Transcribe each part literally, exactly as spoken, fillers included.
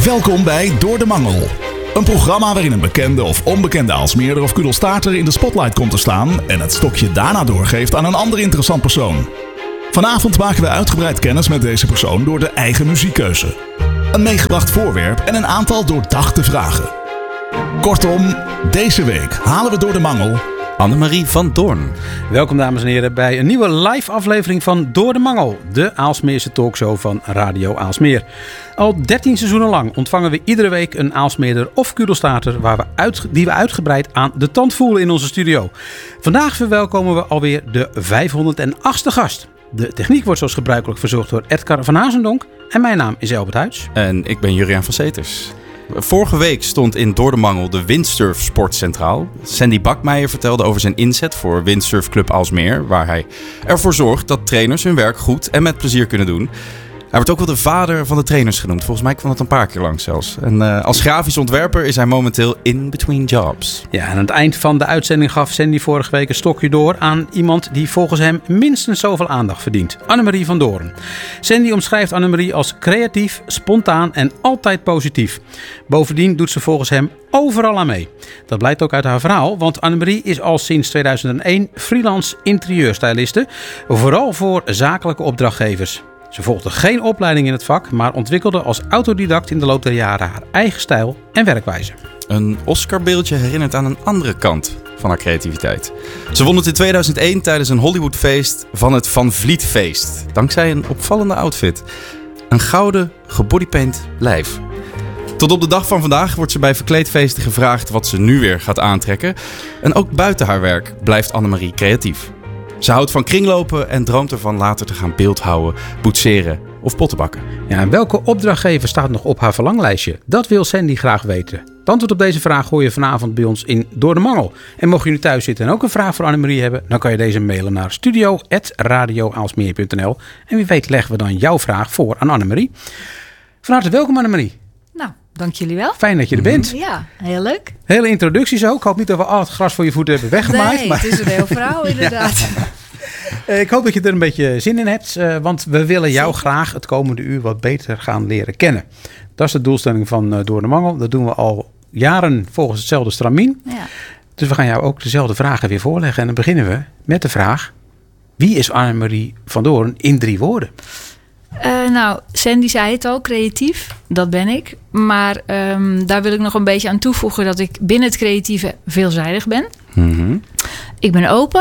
Welkom bij Door de Mangel. Een programma waarin een bekende of onbekende Aalsmeerder of Kudelstaarter in de spotlight komt te staan en het stokje daarna doorgeeft aan een ander interessant persoon. Vanavond maken we uitgebreid kennis met deze persoon door de eigen muziekkeuze. Een meegebracht voorwerp en een aantal doordachte vragen. Kortom, deze week halen we door de mangel Annemarie van Doorn. Welkom dames en heren bij een nieuwe live aflevering van Door de Mangel, de Aalsmeerse talkshow van Radio Aalsmeer. Al dertien seizoenen lang ontvangen we iedere week een Aalsmeerder of Kudelstaarter waar we uit, die we uitgebreid aan de tand voelen in onze studio. Vandaag verwelkomen we alweer de vijfhonderdachtste gast. De techniek wordt zoals gebruikelijk verzorgd door Edgar van Hazendonk en mijn naam is Albert Huijts. En ik ben Juriaan van Seters. Vorige week stond in Door de Mangel de Windsurf Sport centraal. Sandy Bakmeijer vertelde over zijn inzet voor Windsurf Club Aalsmeer, waar hij ervoor zorgt dat trainers hun werk goed en met plezier kunnen doen. Hij wordt ook wel de vader van de trainers genoemd. Volgens mij kwam het een paar keer lang zelfs. En uh, als grafisch ontwerper is hij momenteel in between jobs. Ja, en aan het eind van de uitzending gaf Sandy vorige week een stokje door aan iemand die volgens hem minstens zoveel aandacht verdient. Annemarie van Doorn. Sandy omschrijft Annemarie als creatief, spontaan en altijd positief. Bovendien doet ze volgens hem overal aan mee. Dat blijkt ook uit haar verhaal, want Annemarie is al sinds tweeduizend één freelance interieurstyliste, vooral voor zakelijke opdrachtgevers. Ze volgde geen opleiding in het vak, maar ontwikkelde als autodidact in de loop der jaren haar eigen stijl en werkwijze. Een Oscarbeeldje herinnert aan een andere kant van haar creativiteit. Ze won het in tweeduizend één tijdens een Hollywoodfeest van het Van Vlietfeest. Dankzij een opvallende outfit. Een gouden gebodypaint lijf. Tot op de dag van vandaag wordt ze bij verkleedfeesten gevraagd wat ze nu weer gaat aantrekken. En ook buiten haar werk blijft Annemarie creatief. Ze houdt van kringlopen en droomt ervan later te gaan beeldhouwen, boetseren of pottenbakken. Ja, en welke opdrachtgever staat nog op haar verlanglijstje? Dat wil Sandy graag weten. Het antwoord op deze vraag hoor je vanavond bij ons in Door de Mangel. En mocht je nu thuis zitten en ook een vraag voor Annemarie hebben, dan kan je deze mailen naar studio apenstaartje radio aalsmeer punt n l. En wie weet leggen we dan jouw vraag voor aan Annemarie. Van harte welkom Annemarie. Nou, dank jullie wel. Fijn dat je er bent. Ja, heel leuk. Hele introducties ook. Ik hoop niet dat we al het gras voor je voeten hebben weggemaaid. Nee, maar... het is een heel verhaal inderdaad. Ja. Ik hoop dat je er een beetje zin in hebt. Want we willen jou graag het komende uur wat beter gaan leren kennen. Dat is de doelstelling van Door de Mangel. Dat doen we al jaren volgens hetzelfde stramien. Ja. Dus we gaan jou ook dezelfde vragen weer voorleggen. En dan beginnen we met de vraag: wie is Annemarie van Doorn in drie woorden? Uh, nou, Sandy zei het al, creatief. Dat ben ik. Maar um, daar wil ik nog een beetje aan toevoegen dat ik binnen het creatieve veelzijdig ben. Mm-hmm. Ik ben open.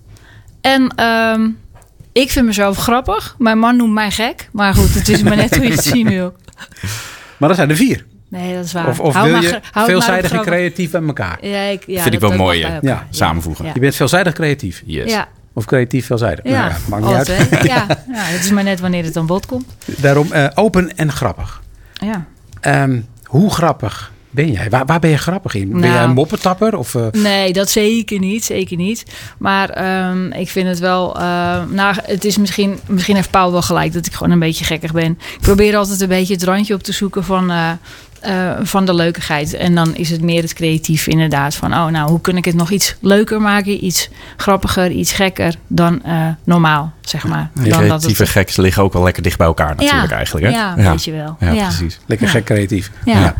En um, ik vind mezelf grappig. Mijn man noemt mij gek. Maar goed, het is maar net hoe je het zien wil. Maar dat zijn er vier. Nee, dat is waar. Of, of Houd wil maar, je houd veelzijdig maar en creatief bij elkaar? Ja, ik, ja, Vind dat, ik wel dat mooi, mag hè? bij elkaar. Ja. Samenvoegen. Ja. Je bent veelzijdig creatief? Yes. Ja. Of creatief veelzijdig? Ja, nou ja, maakt niet altijd. uit. Ja, ja, het is maar net wanneer het aan bod komt. Daarom uh, open en grappig. Ja. Um, hoe grappig ben jij? Waar, waar ben je grappig in? Ben Nou, jij een moppetapper? Of, uh... Nee, dat zeker niet. Zeker niet. Maar um, ik vind het wel... Uh, nou, het is misschien... Misschien heeft Paul wel gelijk dat ik gewoon een beetje gekkig ben. Ik probeer altijd een beetje het randje op te zoeken van... Uh, Uh, van de leukigheid. En dan is het meer het creatief inderdaad. Van, oh, nou, hoe kun ik het nog iets leuker maken? Iets grappiger, iets gekker dan uh, normaal, zeg maar. Die dan creatieve dat het... geks liggen ook wel lekker dicht bij elkaar natuurlijk ja, eigenlijk. Hè? Ja, ja. Weet je wel. Ja, ja. precies. Lekker ja. gek creatief. Ja.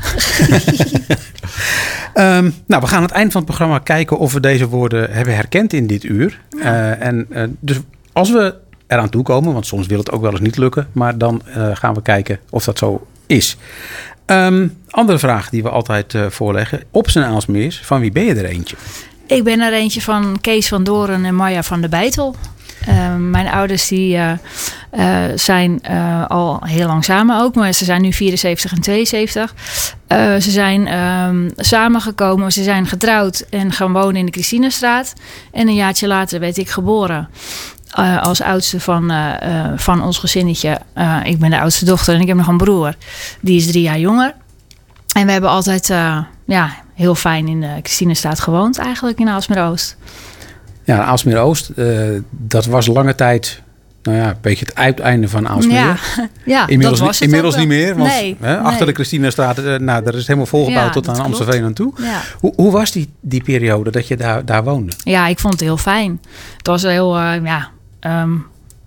Ja. um, nou, we gaan aan het eind van het programma kijken of we deze woorden hebben herkend in dit uur. Ja. Uh, en uh, dus als we eraan toekomen, want soms wil het ook wel eens niet lukken, maar dan uh, gaan we kijken of dat zo is. Um, andere vraag die we altijd uh, voorleggen. Op zijn Aalsmeers, van wie ben je er eentje? Ik ben er eentje van Kees van Doorn en Marja van der Beitel. Uh, mijn ouders die, uh, uh, zijn uh, al heel lang samen ook. Maar ze zijn nu vierenzeventig en tweeënzeventig. Uh, ze zijn um, samengekomen. Ze zijn getrouwd en gaan wonen in de Christinestraat. En een jaartje later werd ik geboren. Uh, als oudste van, uh, uh, van ons gezinnetje. Uh, ik ben de oudste dochter en ik heb nog een broer. Die is drie jaar jonger. En we hebben altijd uh, ja, heel fijn in de Christinestraat gewoond eigenlijk in Aalsmeer-Oost. Ja, Aalsmeer-Oost, uh, dat was lange tijd nou ja, een beetje het uiteinde van Aalsmeer. Ja, ja inmiddels, dat was het inmiddels niet wel. meer, want nee, hè, achter nee. de Christinestraat, uh, nou, daar is het helemaal volgebouwd Ja, tot dat aan klopt. Amstelveen aan toe. Ja. Hoe, hoe was die, die periode dat je daar, daar woonde? Ja, ik vond het heel fijn. Het was heel, uh, ja... Um,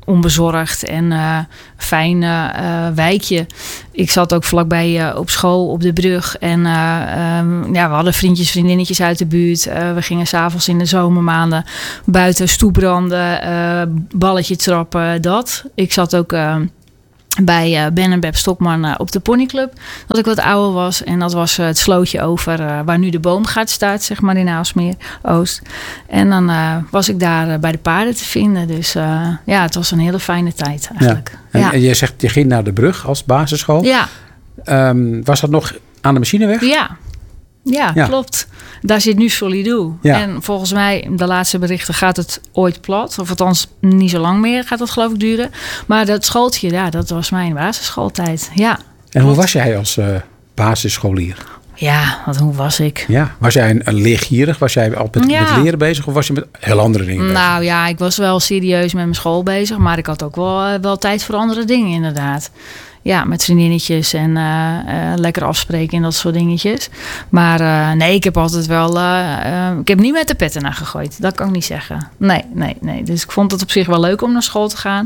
onbezorgd en uh, fijn uh, wijkje. Ik zat ook vlakbij uh, op school op de brug. En uh, um, ja, we hadden vriendjes, vriendinnetjes uit de buurt. Uh, we gingen 's avonds in de zomermaanden buiten stoepranden, uh, balletje trappen, dat. Ik zat ook... Uh, bij uh, Ben en Beb Stokman uh, op de ponyclub. Dat ik wat ouder was. En dat was uh, het slootje over uh, waar nu de boomgaard staat, zeg maar in Aalsmeer Oost. En dan uh, was ik daar uh, bij de paarden te vinden. Dus uh, ja, het was een hele fijne tijd eigenlijk. Ja. En, ja. en je zegt, je ging naar de brug als basisschool. Ja. Um, was dat nog aan de machineweg? Ja. Ja, ja, klopt. Daar zit nu Solidoo. Ja. En volgens mij, de laatste berichten, gaat het ooit plat. Of althans, niet zo lang meer gaat dat geloof ik duren. Maar dat schooltje, ja, dat was mijn basisschooltijd. Ja. En klopt. Hoe was jij als uh, basisscholier? Ja, wat, hoe was ik? Ja, was jij een, een leergierig? Was jij al met, ja. met leren bezig? Of was je met heel andere dingen bezig? Nou ja, ik was wel serieus met mijn school bezig. Maar ik had ook wel, wel tijd voor andere dingen inderdaad. Ja, met vriendinnetjes en uh, uh, lekker afspreken en dat soort dingetjes. Maar uh, nee, ik heb altijd wel... Uh, uh, ik heb niet met de petten naar gegooid. Dat kan ik niet zeggen. Nee, nee, nee. Dus ik vond het op zich wel leuk om naar school te gaan.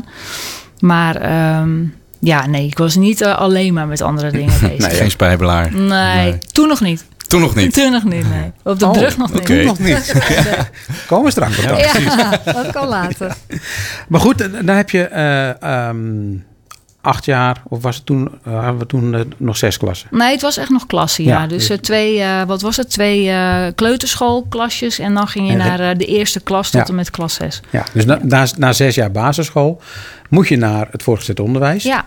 Maar um, ja, nee, ik was niet uh, alleen maar met andere dingen bezig. Nee, geen spijbelaar. Nee, nee, toen nog niet. Toen nog niet? Toen nog niet, nee. Op de oh, brug nog niet. Toen nog niet. Nee. Komen we straks op dan. Ja, dat kan later. Maar goed, dan heb je... Uh, um, acht jaar, of was het toen, uh, hadden we toen uh, nog zes klassen? Nee, het was echt nog klassen, ja. ja dus dus... Uh, twee, uh, wat was het? Twee uh, kleuterschoolklasjes en dan ging je en naar uh, de eerste klas tot ja. en met klas zes. Ja, dus na, na, na zes jaar basisschool moet je naar het voortgezet onderwijs. Ja.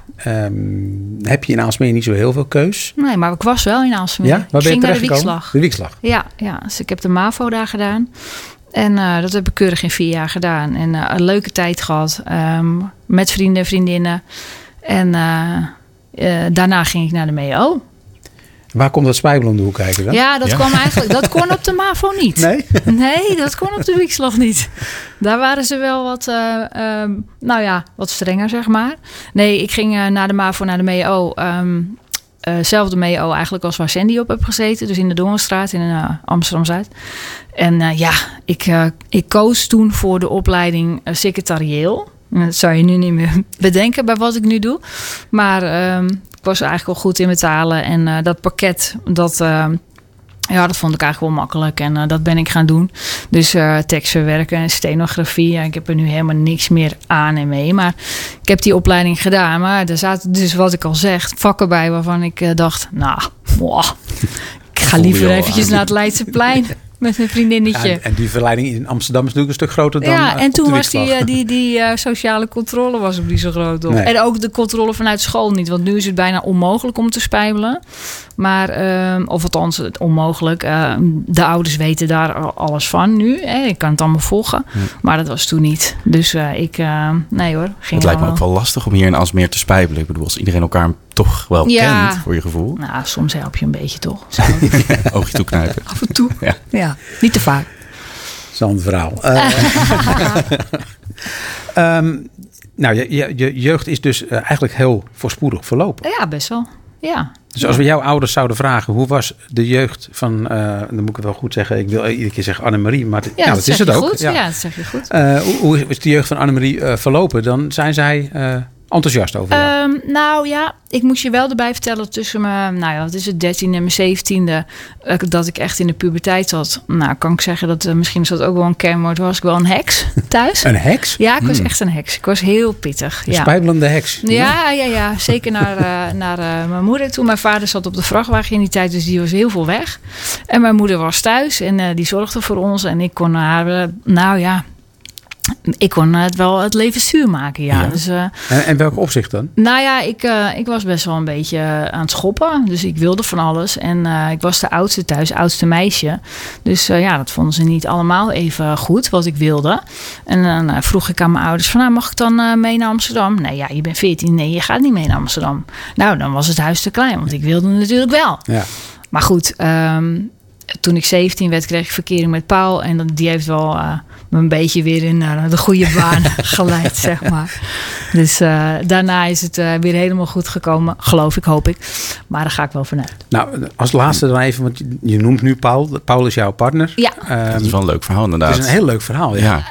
Um, heb je in Aalsmeer niet zo heel veel keus? Nee, maar ik was wel in Aalsmeer. Ja? Waar ben ik je ging naar de Wiekslag? Wiekslag. De Wiekslag? Ja, ja, dus ik heb de MAVO daar gedaan. En uh, dat heb ik keurig in vier jaar gedaan. En uh, een leuke tijd gehad. Um, met vrienden en vriendinnen. En uh, uh, daarna ging ik naar de M E O. Waar komt dat spijbel om de hoek kijken dan? Ja, dat ja. kwam eigenlijk. Dat kon op de MAVO niet. Nee? Nee, dat kon op de Wiekslag niet. Daar waren ze wel wat, uh, uh, nou ja, wat strenger, zeg maar. Nee, ik ging uh, naar de MAVO, naar de M E O. Um, uh, zelfde M E O eigenlijk als waar Sandy op heb gezeten. Dus in de Doornstraat in uh, Amsterdam-Zuid. En uh, ja, ik, uh, ik koos toen voor de opleiding uh, secretarieel. Dat zou je nu niet meer bedenken bij wat ik nu doe. Maar um, ik was eigenlijk wel goed in betalen. En uh, dat pakket, dat, uh, ja, dat vond ik eigenlijk wel makkelijk. En uh, dat ben ik gaan doen. Dus uh, tekstverwerken en stenografie. Ja, ik heb er nu helemaal niks meer aan en mee. Maar ik heb die opleiding gedaan. Maar er zaten dus, wat ik al zeg, vakken bij waarvan ik uh, dacht... Nou, wow, ik ga liever eventjes naar het Leidseplein... Met een vriendinnetje. Ja, en die verleiding in Amsterdam is natuurlijk een stuk groter dan ja, en toen was die, die, die, die uh, sociale controle was ook niet zo groot. Nee. En ook de controle vanuit school niet. Want nu is het bijna onmogelijk om te spijbelen. Maar, uh, of althans het onmogelijk. Uh, de ouders weten daar alles van nu. Hè. Ik kan het allemaal volgen. Hm. Maar dat was toen niet. Dus uh, ik, uh, nee hoor. Ging het lijkt me ook wel lastig om hier in Aalsmeer te spijbelen. Ik bedoel, als iedereen elkaar toch wel ja. kent, voor je gevoel. Nou, soms help je een beetje toch. Oogje toeknijpen. Af en toe. Ja. ja, niet te vaak. Dat is een ander verhaal. Uh, um, nou, je, je, je jeugd is dus uh, eigenlijk heel voorspoedig verlopen. Ja, best wel. Ja. Dus als we jouw ouders zouden vragen, hoe was de jeugd van, uh, dan moet ik het wel goed zeggen, ik wil iedere keer zeggen Annemarie, maar ja, nou, dat, dat is het ook. Goed. Ja. ja, dat zeg je goed. Uh, hoe, hoe is de jeugd van Annemarie uh, verlopen? Dan zijn zij uh, enthousiast over jou. Um, nou ja, ik moet je wel erbij vertellen tussen mijn, nou ja, wat is het, dertiende en mijn zeventiende, uh, dat ik echt in de puberteit zat. Nou, kan ik zeggen dat uh, misschien is dat ook wel een kernwoord, was ik wel een heks thuis. Een heks? Ja, ik was hmm. echt een heks. Ik was heel pittig. Een ja. spijbelende heks. Ja, ja, ja. Zeker naar, uh, naar uh, mijn moeder. Toen mijn vader zat op de vrachtwagen in die tijd, dus die was heel veel weg. En mijn moeder was thuis en uh, die zorgde voor ons. En ik kon haar, uh, nou ja... Ik kon het wel het leven zuur maken, ja. ja. Dus, uh, en, en welk opzicht dan? Nou ja, ik, uh, ik was best wel een beetje uh, aan het schoppen. Dus ik wilde van alles. En uh, ik was de oudste thuis, oudste meisje. Dus uh, ja, dat vonden ze niet allemaal even goed, wat ik wilde. En dan uh, vroeg ik aan mijn ouders van, nou, mag ik dan uh, mee naar Amsterdam? Nee, ja, je bent veertien. Nee, je gaat niet mee naar Amsterdam. Nou, dan was het huis te klein, want ik wilde natuurlijk wel. Ja. Maar goed, um, toen ik zeventien werd, kreeg ik verkering met Paul. En die heeft wel uh, me een beetje weer in uh, de goede baan geleid, zeg maar. Dus uh, daarna is het uh, weer helemaal goed gekomen. Geloof ik, hoop ik. Maar daar ga ik wel vanuit. Nou, als laatste dan even, want je, je noemt nu Paul. Paul is jouw partner. Ja. Um, dat is wel een leuk verhaal inderdaad. Het is een heel leuk verhaal, ja. ja.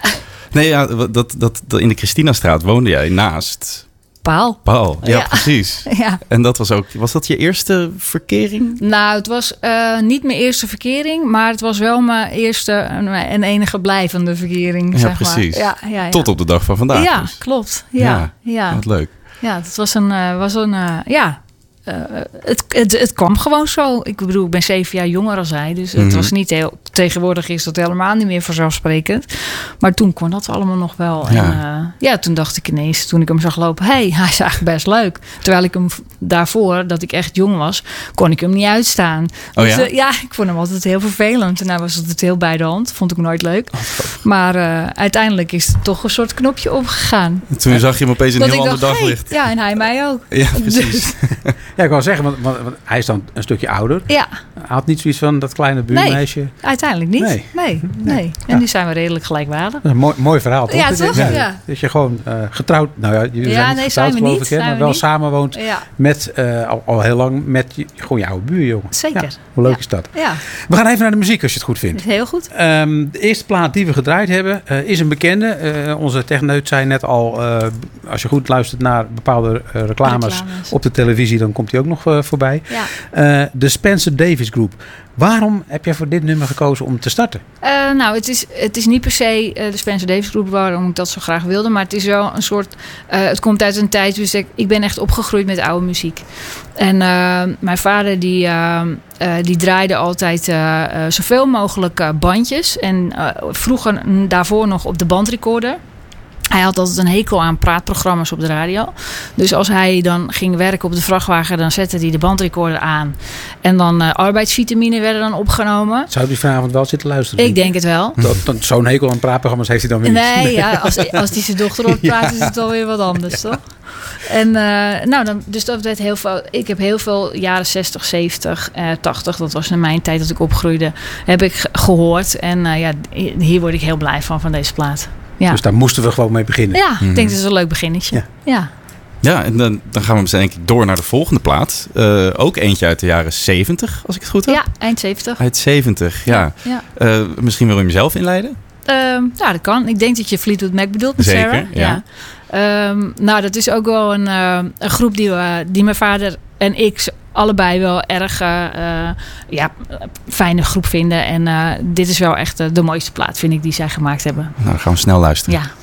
Nee, ja, dat, dat, dat, in de Christinastraat woonde jij naast... Paul. Paul, ja, Ja. precies. Ja. En dat was ook... Was dat je eerste verkering? Nou, het was uh, niet mijn eerste verkering, maar het was wel mijn eerste en enige blijvende verkering. Ja, zeg precies. Maar. Ja, ja, ja. Tot op de dag van vandaag. Ja, dus. klopt. Ja, Ja, ja. Wat leuk. Ja, het was een... Uh, was een uh, ja... Uh, het, het, het kwam gewoon zo. Ik bedoel, ik ben zeven jaar jonger dan zij. Dus het Mm-hmm. was niet heel... Tegenwoordig is dat helemaal niet meer vanzelfsprekend. Maar toen kon dat allemaal nog wel. Ja. En uh, ja, toen dacht ik ineens, toen ik hem zag lopen... Hé, hey, hij is eigenlijk best leuk. Terwijl ik hem daarvoor, dat ik echt jong was... kon ik hem niet uitstaan. Oh, dus, ja? uh, ja, ik vond hem altijd heel vervelend. En hij was altijd heel bij de hand. Vond ik nooit leuk. Maar uh, uiteindelijk is er toch een soort knopje opgegaan. En toen zag je hem opeens een Dat heel ik ander dacht, daglicht. hey, ja, en hij mij ook. Ja, precies. Dus, Ja, ik wou zeggen, want, want, want hij is dan een stukje ouder. ja. Hij had niet zoiets van dat kleine buurmeisje. Uiteindelijk niet. Nee. Nee, nee. nee. En Ja. nu zijn we redelijk gelijkbaardig. Dat is een mooi, mooi verhaal, toch? Ja, Dat toch? je- Ja. Dat je gewoon uh, getrouwd... Nou ja, jullie Ja, zijn niet nee, getrouwd, zijn we geloof niet, ik, hè, zijn maar we wel niet. samenwoont Ja, met, uh, al, al heel lang met je, gewoon je oude buurjongen. zeker. Ja, hoe leuk Ja. is dat? Ja, We gaan even naar de muziek als je het goed vindt. heel goed. Um, de eerste plaat die we gedraaid hebben uh, is een bekende. Uh, onze techneut zei net al, uh, als je goed luistert naar bepaalde uh, reclames, Reclames. op de televisie, dan komt die ook nog uh, voorbij. Ja. Uh, de Spencer Davis Group. Waarom heb jij voor dit nummer gekozen om te starten? Uh, nou, het is, het is niet per se uh, de Spencer Davis Groep waarom ik dat zo graag wilde. Maar het is wel een soort... Uh, het komt uit een tijd... Dus ik, ik ben echt opgegroeid met oude muziek. En uh, mijn vader die, uh, uh, die draaide altijd uh, uh, zoveel mogelijk uh, bandjes. En uh, vroeger daarvoor nog op de bandrecorder. Hij had altijd een hekel aan praatprogramma's op de radio. Dus als hij dan ging werken op de vrachtwagen... dan zette hij de bandrecorder aan. En dan uh, arbeidsvitamine werden dan opgenomen. Zou die vanavond wel zitten luisteren? Ik denk het wel. Dat, dat, zo'n hekel aan praatprogramma's heeft hij dan weer Nee, niet. ja, als, als die zijn dochter op praat, is het alweer wat anders, toch? En uh, nou, dan, dus dat werd heel veel. Ik heb heel veel jaren zestig, zeventig, uh, tachtig, dat was in mijn tijd dat ik opgroeide, heb ik ge- gehoord. En uh, ja, hier word ik heel blij van, van deze plaat. Ja, Dus daar moesten we gewoon mee beginnen. ja ik denk dat het een leuk beginnetje. Ja. Ja. Ja, en dan, dan gaan we denk ik door naar de volgende plaat. Uh, ook eentje uit de jaren zeventig, als ik het goed heb. Ja, eind zeventig. Uit zeventig, ja. Ja. Uh, misschien wil je hem zelf inleiden? Um, ja, dat kan. Ik denk dat je Fleetwood Mac bedoelt met Zeker, Sarah. ja. Ja. Um, nou, dat is ook wel een, uh, een groep die, uh, die mijn vader en ik allebei wel erg uh, uh, ja, fijne groep vinden. En uh, dit is wel echt uh, de mooiste plaat, vind ik, die zij gemaakt hebben. Nou, dan gaan we snel luisteren. Ja.